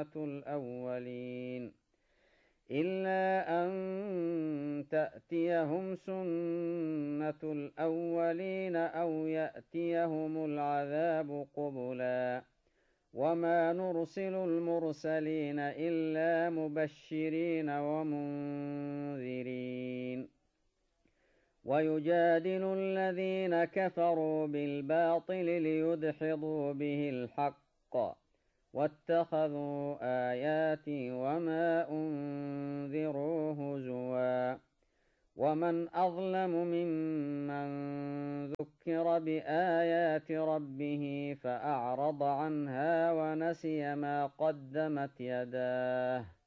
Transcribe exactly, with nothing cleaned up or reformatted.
سُنَّةُ الْأَوَّلِينَ إِلَّا أَن تَأْتِيَهُمْ سُنَّةُ الْأَوَّلِينَ أَوْ يَأْتِيَهُمُ الْعَذَابُ قُبُلًا وَمَا نُرْسِلُ الْمُرْسَلِينَ إِلَّا مُبَشِّرِينَ وَمُنذِرِينَ وَيُجَادِلُ الَّذِينَ كَفَرُوا بِالْبَاطِلِ لِيُدْحِضُوا بِهِ الْحَقَّ وَاتَّخَذُوا آيَاتِي وَمَا أُنذِرُوا هُزُوًا وَمَنْ أَظْلَمُ مِمَّنْ ذُكِّرَ بِآيَاتِ رَبِّهِ فَأَعْرَضَ عَنْهَا وَنَسِيَ مَا قَدَّمَتْ يَدَاهُ